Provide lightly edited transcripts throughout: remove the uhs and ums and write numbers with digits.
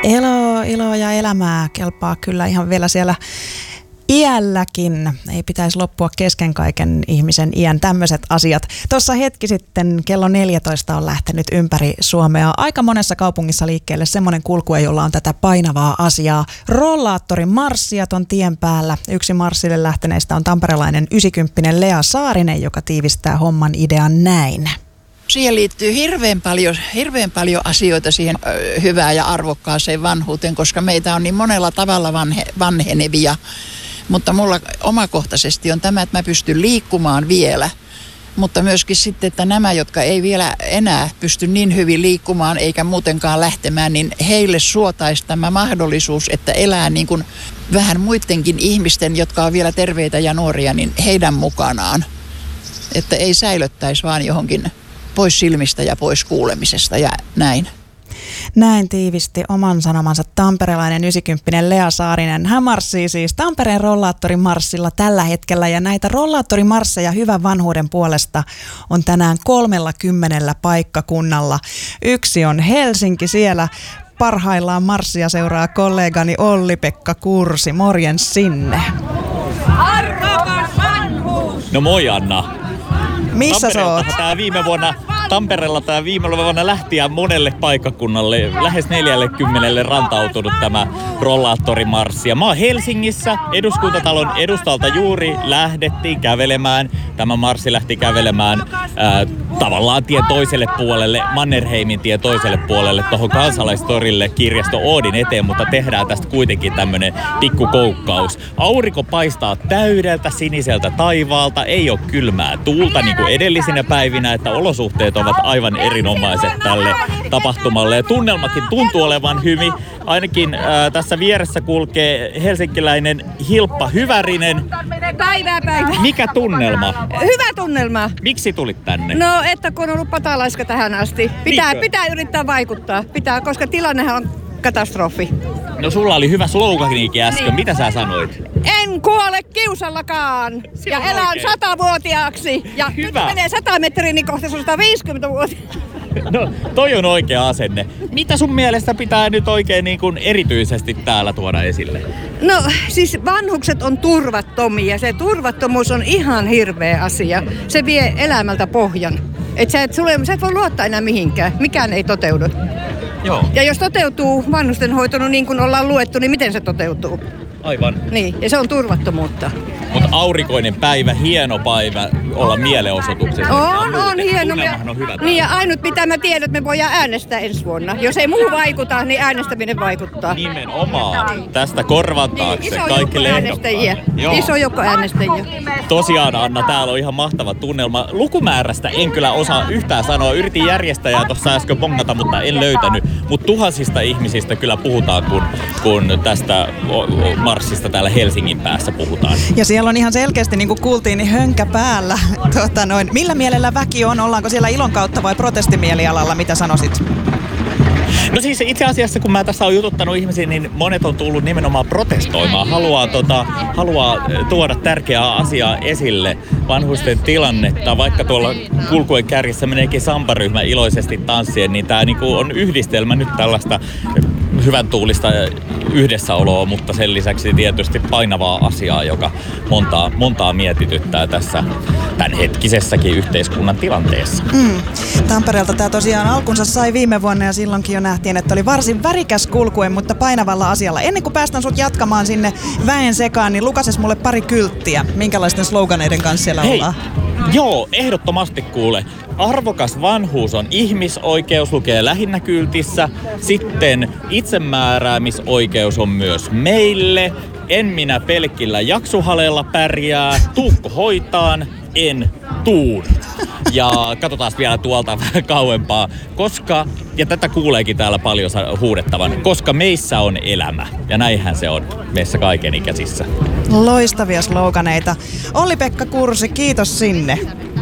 Iloa ja elämää kelpaa kyllä ihan vielä siellä iälläkin. Ei pitäisi loppua kesken kaiken ihmisen iän tämmöiset asiat. Tuossa hetki sitten kello 14 on lähtenyt ympäri Suomea aika monessa kaupungissa liikkeelle semmoinen kulkue, jolla on tätä painavaa asiaa. Rollaattorimarssijat on tien päällä. Yksi marssille lähteneistä on tamperelainen 90 Lea Saarinen, joka tiivistää homman idean näin. Siihen liittyy hirveän paljon asioita siihen hyvään ja arvokkaaseen vanhuuteen, koska meitä on niin monella tavalla vanhenevia. Mutta mulla omakohtaisesti on tämä, että mä pystyn liikkumaan vielä. Mutta myöskin sitten, että nämä, jotka ei vielä enää pysty niin hyvin liikkumaan eikä muutenkaan lähtemään, niin heille suotaisi tämä mahdollisuus, että elää niin kuin vähän muidenkin ihmisten, jotka on vielä terveitä ja nuoria, niin heidän mukanaan. Että ei säilöttäisi vaan johonkin pois silmistä ja pois kuulemisesta ja näin. Näin tiivisti oman sanomansa tamperelainen 90 Lea Saarinen. Hän marssii siis Tampereen rollaattorimarssilla tällä hetkellä ja näitä rollaattorimarsseja hyvän vanhuuden puolesta on tänään 30 paikkakunnalla. Yksi on Helsinki, siellä parhaillaan marssia seuraa kollegani Olli-Pekka Kursi. Morjens sinne. Arvokas vanhuus! No moi Anna. Missä sä oot? Tampereella tämä viime vuonna lähti ja monelle paikkakunnalle, lähes 40 rantautunut tämä rollaattorimarssi. Ja mä oon Helsingissä, Eduskuntatalon edustalta juuri lähdettiin kävelemään. Tämä marssi lähti kävelemään tavallaan tien toiselle puolelle, Mannerheimin tien toiselle puolelle, tuohon Kansalaistorille kirjasto Oodin eteen, mutta tehdään tästä kuitenkin tämmönen pikkukoukkaus. Aurinko paistaa täydeltä siniseltä taivaalta, ei ole kylmää tuulta niin kuin edellisinä päivinä, että olosuhteet ovat aivan erinomaiset tälle tapahtumalle. Ja tunnelmakin tuntuu olevan hyvin. Ainakin tässä vieressä kulkee helsinkiläinen Hilppa Hyvärinen. Päivää. Mikä tunnelma? Hyvä tunnelma. Miksi tulit tänne? No, että kun on ollut patalaiska tähän asti. Pitää yrittää vaikuttaa. Koska tilannehan on katastrofi. No sulla oli hyvä sloganikin äsken. Niin. Mitä sä sanoit? En kuole kiusallakaan. Ja elän 100-vuotiaaksi. Ja hyvä. Nyt menee 100 metriä, niin kohta 150-vuotiaaksi. No, toi on oikea asenne. Mitä sun mielestä pitää nyt oikein niin kuin erityisesti täällä tuoda esille? No, siis vanhukset on turvattomia. Se turvattomuus on ihan hirveä asia. Se vie elämältä pohjan. Sä et voi luottaa enää mihinkään. Mikään ei toteudu. Joo. Ja jos toteutuu vanhustenhoito niin kuin ollaan luettu, niin miten se toteutuu? Aivan. Niin, ja se on turvattomuutta. Mutta aurinkoinen päivä, hieno päivä olla mielenosoituksessa. On hieno. On hyvä niin ja ainut mitä mä tiedän, että me voidaan äänestää ensi vuonna. Jos ei muu vaikuta, niin äänestäminen vaikuttaa. Nimenomaan. Tästä korvan taakse niin, kaikille äänestäjiä. Iso joukko äänestäjiä. Tosiaan Anna, täällä on ihan mahtava tunnelma. Lukumäärästä en kyllä osaa yhtään sanoa. Yritin järjestäjää tuossa äsken bongata, mutta en löytänyt. Mutta tuhansista ihmisistä kyllä puhutaan, kun tästä marssista täällä Helsingin päässä puhutaan. Ja siellä on ihan selkeästi, niin kuin kuultiin, niin hönkä päällä. Millä mielellä väki on? Ollaanko siellä ilon kautta vai protestimielialalla? Mitä sanoisit? No siis itse asiassa, kun mä tässä oon jututtanut ihmisiä, niin monet on tullut nimenomaan protestoimaan. Haluaa tuoda tärkeää asiaa esille, vanhusten tilannetta. Vaikka tuolla kulkuen kärjessä meneekin sambaryhmä iloisesti tanssien, niin tää niinku on yhdistelmä nyt tällaista hyvän tuulista yhdessäoloa, mutta sen lisäksi tietysti painavaa asiaa, joka montaa mietityttää tässä tämänhetkisessäkin yhteiskunnan tilanteessa. Tampereelta tämä tosiaan alkunsa sai viime vuonna ja silloinkin jo nähtiin, että oli varsin värikäs kulkue, mutta painavalla asialla. Ennen kuin päästän sut jatkamaan sinne väen sekaan, niin lukases mulle pari kylttiä. Minkälaisten sloganeiden kanssa siellä ollaan? Joo, ehdottomasti kuule. Arvokas vanhuus on ihmisoikeus, lukee lähinnä kyltissä. Sitten itsemääräämisoikeus on myös meille. En minä pelkillä jaksuhaleella pärjää. Tuukko hoitaan, en tuun. Ja katsotaan vielä tuolta vähän kauempaa. Ja tätä kuuleekin täällä paljon huudettavan, koska meissä on elämä. Ja näinhän se on meissä kaikenikäisissä. Loistavia sloganeita. Olli-Pekka Kursi, kiitos sinne.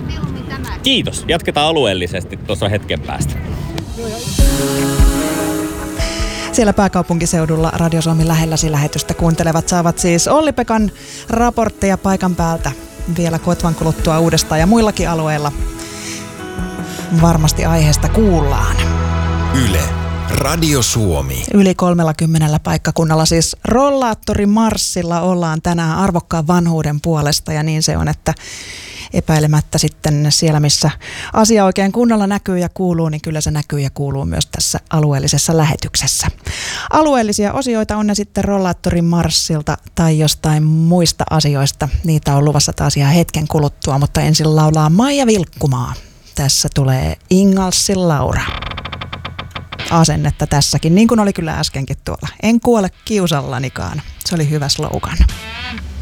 Kiitos. Jatketaan alueellisesti tuossa hetken päästä. Siellä pääkaupunkiseudulla Radio Suomi lähelläsi lähetystä kuuntelevat saavat siis Olli-Pekan raportteja paikan päältä vielä kotvan kuluttua uudestaan ja muillakin alueilla varmasti aiheesta kuullaan. Yle, Radio Suomi. Yli 30 paikkakunnalla siis rollaattorimarssilla ollaan tänään arvokkaan vanhuuden puolesta ja niin se on, että epäilemättä sitten siellä, missä asia oikein kunnolla näkyy ja kuuluu, niin kyllä se näkyy ja kuuluu myös tässä alueellisessa lähetyksessä. Alueellisia osioita on ne sitten rollaattorimarssilta tai jostain muista asioista. Niitä on luvassa taas ihan hetken kuluttua, mutta ensin laulaa Maija Vilkkumaa. Tässä tulee Ingalsin Laura. Asennetta tässäkin, niin kuin oli kyllä äskenkin tuolla. En kuole kiusallanikaan. Se oli hyvä slogan.